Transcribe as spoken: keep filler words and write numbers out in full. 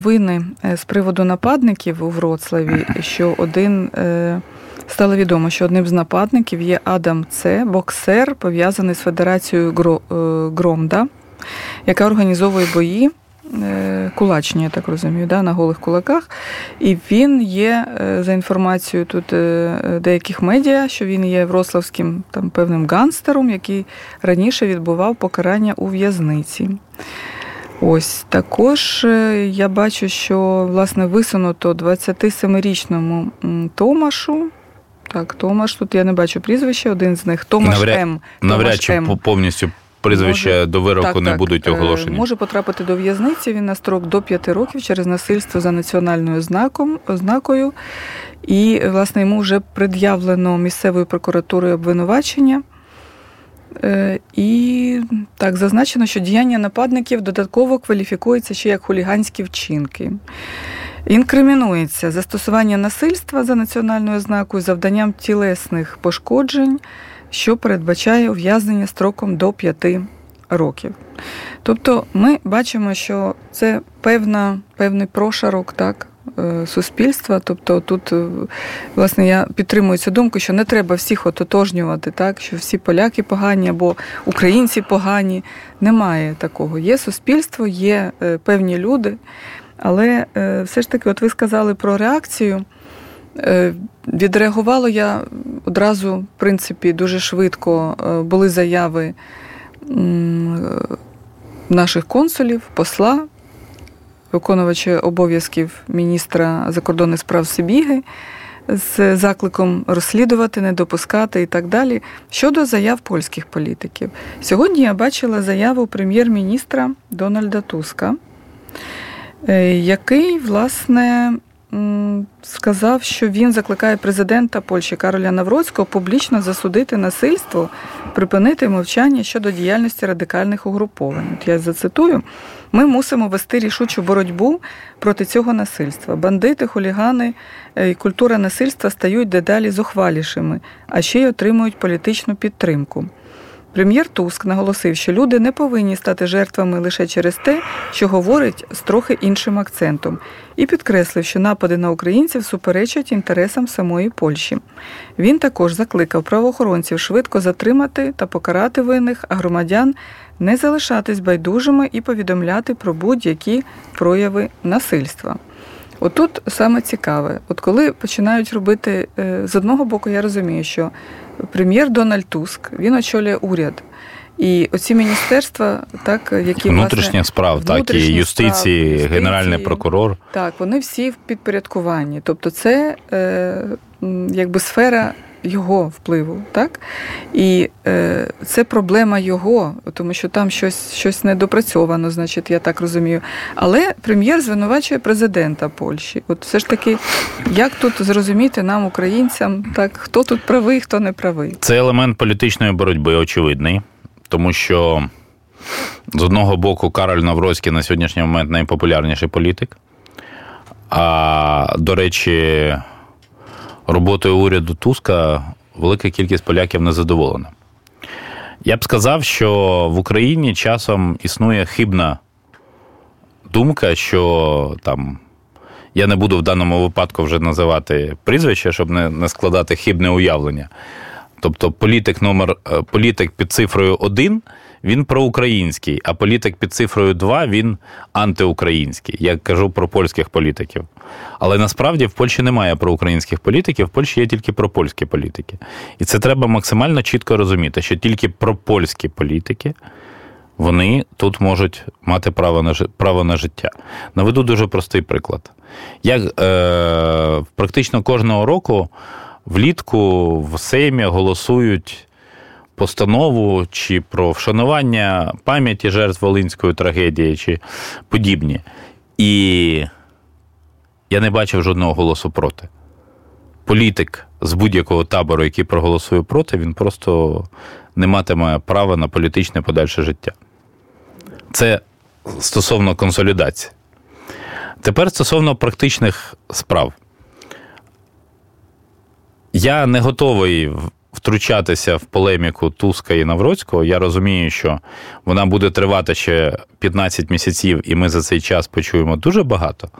Новини з приводу нападників у Вроцлаві, що один, стало відомо, що одним з нападників є Адам Це, боксер, пов'язаний з Федерацією Громда, яка організовує бої, кулачні, я так розумію, да, на голих кулаках. І він є, за інформацією тут деяких медіа, що він є вроцлавським там, певним гангстером, який раніше відбував покарання у в'язниці. Ось, також я бачу, що, власне, висунуто двадцятисемирічному Томашу, так, Томаш, тут я не бачу прізвища, один з них, Томаш навряд, М. Навряд чи повністю прізвища може, до вироку так, не так, будуть оголошені. Може потрапити до в'язниці, він на строк до п'яти років через насильство за національною знаком, ознакою, і, власне, йому вже пред'явлено місцевою прокуратурою обвинувачення. І так зазначено, що діяння нападників додатково кваліфікується ще як хуліганські вчинки. Інкримінується застосування насильства за національною ознакою, завданням тілесних пошкоджень, що передбачає ув'язнення строком до п'яти років. Тобто ми бачимо, що це певна, певний прошарок, так, суспільства. Тобто тут, власне, я підтримую цю думку, що не треба всіх ототожнювати, так, що всі поляки погані або українці погані. Немає такого. Є суспільство, є певні люди, але все ж таки, от ви сказали про реакцію. Відреагувала я одразу, в принципі, дуже швидко. Були заяви наших консулів, посла, виконувача обов'язків міністра закордонних справ Сибіги з закликом розслідувати, не допускати і так далі, щодо заяв польських політиків. Сьогодні я бачила заяву прем'єр-міністра Дональда Туска, який, власне, сказав, що він закликає президента Польщі Кароля Навроцького публічно засудити насильство, припинити мовчання щодо діяльності радикальних угруповань. От я зацитую. «Ми мусимо вести рішучу боротьбу проти цього насильства. Бандити, хулігани і культура насильства стають дедалі зухвалішими, а ще й отримують політичну підтримку». Прем'єр Туск наголосив, що люди не повинні стати жертвами лише через те, що говорить з трохи іншим акцентом, і підкреслив, що напади на українців суперечать інтересам самої Польщі. Він також закликав правоохоронців швидко затримати та покарати винних, а громадян не залишатись байдужими і повідомляти про будь-які прояви насильства. Отут саме цікаве. От коли починають робити, з одного боку я розумію, що прем'єр Дональд Туск, він очолює уряд. І оці міністерства, так, які, внутрішніх власне, справ, так, і юстиції, юстиції, генеральний прокурор. Так, вони всі в підпорядкуванні. Тобто це е, якби сфера його впливу, так? І е, це проблема його, тому що там щось, щось недопрацьовано, значить, я так розумію. Але прем'єр звинувачує президента Польщі. От все ж таки, як тут зрозуміти нам, українцям, так, хто тут правий, хто не правий? Це елемент політичної боротьби очевидний, тому що з одного боку Кароль Навроцький на сьогоднішній момент найпопулярніший політик, а, до речі, роботою уряду Туска велика кількість поляків не задоволена. Я б сказав, що в Україні часом існує хибна думка, що там, я не буду в даному випадку вже називати прізвище, щоб не, не складати хибне уявлення. Тобто політик номер, політик під цифрою один, він проукраїнський, а політик під цифрою два, він антиукраїнський. Я кажу про польських політиків. Але насправді в Польщі немає проукраїнських політиків, в Польщі є тільки пропольські політики. І це треба максимально чітко розуміти, що тільки пропольські політики, вони тут можуть мати право на, право на життя. Наведу дуже простий приклад. Як е, практично кожного року влітку в Сеймі голосують постанову чи про вшанування пам'яті жертв Волинської трагедії, чи подібні. І я не бачив жодного голосу проти. Політик з будь-якого табору, який проголосує проти, він просто не матиме права на політичне подальше життя. Це стосовно консолідації. Тепер стосовно практичних справ. Я не готовий втручатися в полеміку Туска і Навроцького. Я розумію, що вона буде тривати ще п'ятнадцять місяців, і ми за цей час почуємо дуже багато.